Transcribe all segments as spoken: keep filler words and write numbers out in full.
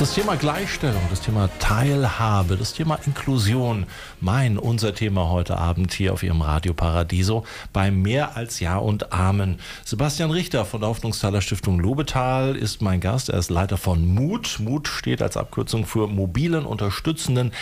Das Thema Gleichstellung, das Thema Teilhabe, das Thema Inklusion, mein, unser Thema heute Abend hier auf Ihrem Radio Paradiso bei Mehr als Ja und Amen. Sebastian Richter von der Hoffnungsthaler Stiftung Lobetal ist mein Gast. Er ist Leiter von MUT. MUT steht als Abkürzung für mobilen unterstützenden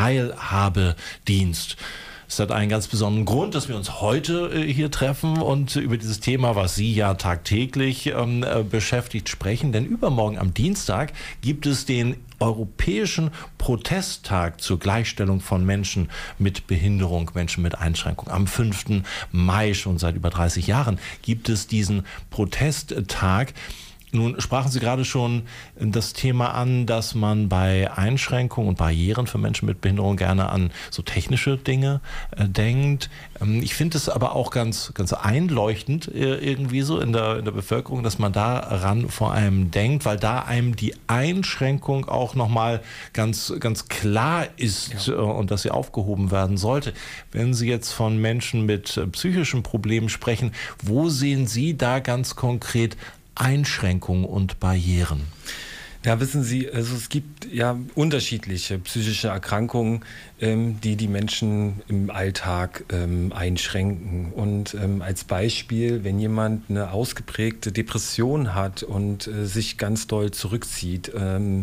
Teilhabedienst. Es hat einen ganz besonderen Grund, dass wir uns heute äh, hier treffen und über dieses Thema, was Sie ja tagtäglich ähm, äh, beschäftigt, sprechen. Denn übermorgen am Dienstag gibt es den Europäischen Protesttag zur Gleichstellung von Menschen mit Behinderung, Menschen mit Einschränkung. Am fünften Mai, schon seit über dreißig Jahren, gibt es diesen Protesttag. Nun sprachen Sie gerade schon das Thema an, dass man bei Einschränkungen und Barrieren für Menschen mit Behinderung gerne an so technische Dinge äh, denkt. Ähm, ich finde es aber auch ganz, ganz einleuchtend äh, irgendwie so in der, in der Bevölkerung, dass man daran vor allem denkt, weil da einem die Einschränkung auch nochmal ganz, ganz klar ist, ja. äh, und dass sie aufgehoben werden sollte. Wenn Sie jetzt von Menschen mit äh, psychischen Problemen sprechen, wo sehen Sie da ganz konkret Einschränkungen und Barrieren? Ja, wissen Sie, also es gibt ja unterschiedliche psychische Erkrankungen, ähm, die die Menschen im Alltag ähm, einschränken. Und ähm, als Beispiel, wenn jemand eine ausgeprägte Depression hat und äh, sich ganz doll zurückzieht, ähm,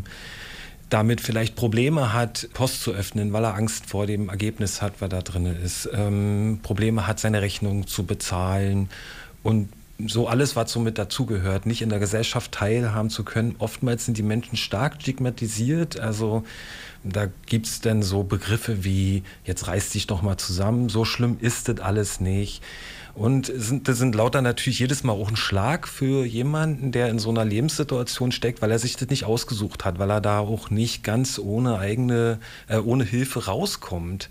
damit vielleicht Probleme hat, Post zu öffnen, weil er Angst vor dem Ergebnis hat, was da drin ist, ähm, Probleme hat, seine Rechnung zu bezahlen und so alles, was so mit dazugehört, nicht in der Gesellschaft teilhaben zu können. Oftmals sind die Menschen stark stigmatisiert. Also da gibt es dann so Begriffe wie, jetzt reiß dich doch mal zusammen, so schlimm ist das alles nicht. Und das sind lauter natürlich jedes Mal auch ein Schlag für jemanden, der in so einer Lebenssituation steckt, weil er sich das nicht ausgesucht hat, weil er da auch nicht ganz ohne eigene, äh, ohne Hilfe rauskommt.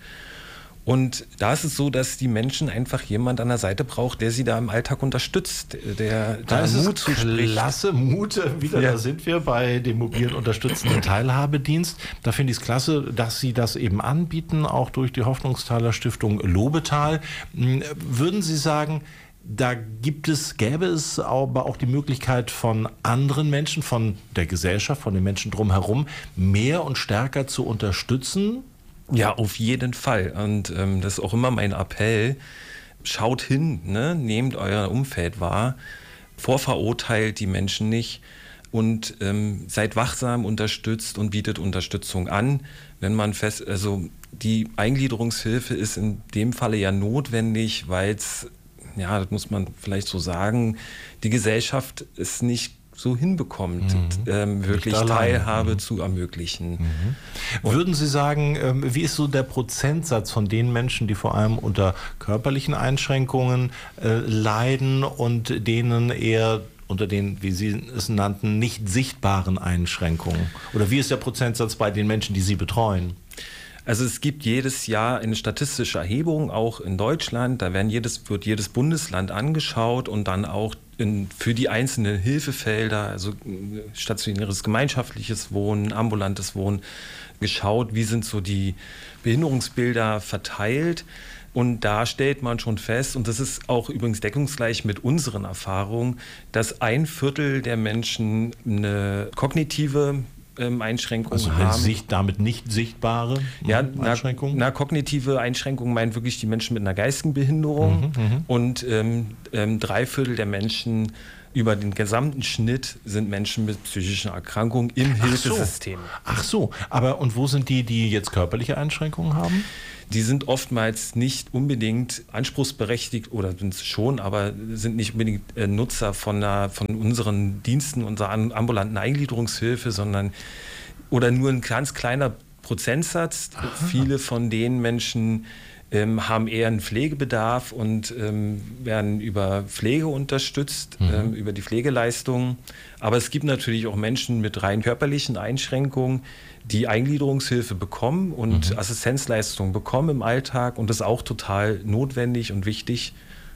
Und da ist es so, dass die Menschen einfach jemand an der Seite braucht, der sie da im Alltag unterstützt, der da da Mut zuspricht. Klasse, Mut, wieder ja. Da sind wir bei dem mobilen unterstützenden Teilhabedienst. Da finde ich es klasse, dass Sie das eben anbieten, auch durch die Hoffnungsthaler Stiftung Lobetal. Würden Sie sagen, da gibt es, gäbe es aber auch die Möglichkeit von anderen Menschen, von der Gesellschaft, von den Menschen drumherum, mehr und stärker zu unterstützen? Ja, auf jeden Fall. Und ähm, das ist auch immer mein Appell. Schaut hin, ne? Nehmt euer Umfeld wahr, vorverurteilt die Menschen nicht und ähm, seid wachsam, unterstützt und bietet Unterstützung an. Wenn man fest, also die Eingliederungshilfe ist in dem Falle ja notwendig, weil es, ja, das muss man vielleicht so sagen, die Gesellschaft es nicht so hinbekommt, mhm. ähm, wirklich Teilhabe mhm. zu ermöglichen. Mhm. Würden Sie sagen, ähm, wie ist so der Prozentsatz von den Menschen, die vor allem unter körperlichen Einschränkungen äh, leiden und denen eher unter den, wie Sie es nannten, nicht sichtbaren Einschränkungen? Oder wie ist der Prozentsatz bei den Menschen, die Sie betreuen? Also es gibt jedes Jahr eine statistische Erhebung, auch in Deutschland. Da werden jedes, wird jedes Bundesland angeschaut und dann auch in, für die einzelnen Hilfefelder, also stationäres gemeinschaftliches Wohnen, ambulantes Wohnen, geschaut, wie sind so die Behinderungsbilder verteilt. Und da stellt man schon fest, und das ist auch übrigens deckungsgleich mit unseren Erfahrungen, dass ein Viertel der Menschen eine kognitive Ähm, Einschränkungen also haben. Sich damit nicht sichtbare ja, Einschränkungen? Na, na, kognitive Einschränkungen meinen wirklich die Menschen mit einer geistigen Behinderung mhm, und ähm, ähm, drei Viertel der Menschen über den gesamten Schnitt sind Menschen mit psychischen Erkrankungen im Ach Hilfesystem. So. Ach so, aber und wo sind die, die jetzt körperliche Einschränkungen haben? Die sind oftmals nicht unbedingt anspruchsberechtigt oder sind es schon, aber sind nicht unbedingt äh, Nutzer von, einer, von unseren Diensten, unserer ambulanten Eingliederungshilfe, sondern oder nur ein ganz kleiner Prozentsatz. Aha. Viele von den Menschen ähm, haben eher einen Pflegebedarf und ähm, werden über Pflege unterstützt, mhm. ähm, über die Pflegeleistungen. Aber es gibt natürlich auch Menschen mit rein körperlichen Einschränkungen, die Eingliederungshilfe bekommen und mhm. Assistenzleistungen bekommen im Alltag und das ist auch total notwendig und wichtig.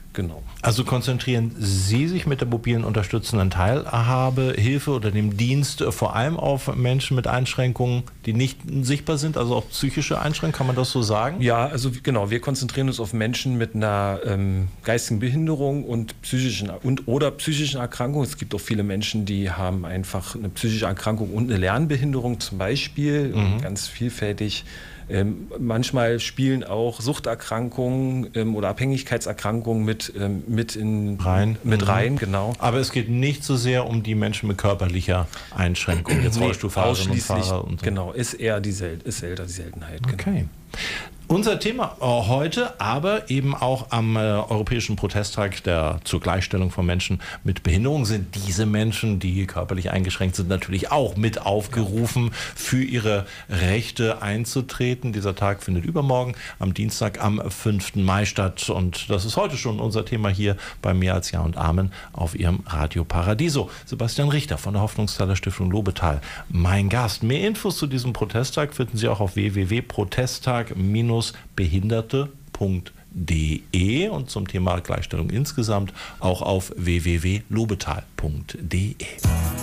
Genau. Also konzentrieren Sie sich mit der mobilen unterstützenden Teilhabehilfe oder dem Dienst vor allem auf Menschen mit Einschränkungen, die nicht sichtbar sind, also auch psychische Einschränkungen, kann man das so sagen? Ja, also genau, wir konzentrieren uns auf Menschen mit einer ähm, geistigen Behinderung und psychischen und oder psychischen Erkrankungen. Es gibt auch viele Menschen, die haben einfach eine psychische Erkrankung und eine Lernbehinderung zum Beispiel, mhm. ganz vielfältig. Ähm, manchmal spielen auch Suchterkrankungen ähm, oder Abhängigkeitserkrankungen mit, ähm, mit, in, rein. mit mhm. rein, genau. Aber es geht nicht so sehr um die Menschen mit körperlicher Einschränkung, jetzt nee, Rollstuhlfahrerinnen und Fahrer und so. Genau, ist eher die, Sel ist älter die Seltenheit. Okay. Genau. Unser Thema heute, aber eben auch am äh, Europäischen Protesttag der zur Gleichstellung von Menschen mit Behinderung sind diese Menschen, die körperlich eingeschränkt sind, natürlich auch mit aufgerufen, für ihre Rechte einzutreten. Dieser Tag findet übermorgen am Dienstag am fünften Mai statt und das ist heute schon unser Thema hier bei Mehr als Ja und Amen auf Ihrem Radio Paradiso. Sebastian Richter von der Hoffnungsthaler Stiftung Lobetal, mein Gast. Mehr Infos zu diesem Protesttag finden Sie auch auf w w w punkt protesttag behinderte punkt de und zum Thema Gleichstellung insgesamt auch auf w w w punkt lobetal punkt de.